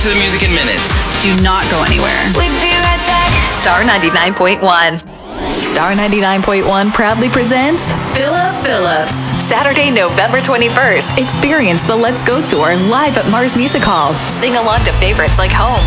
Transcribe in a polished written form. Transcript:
to the music in minutes. Do not go anywhere. We'll be right back. Star 99.1. Star 99.1 proudly presents Philip Phillips. Saturday, November 21st. Experience the Let's Go Tour live at Mars Music Hall. Sing along to favorites like Home,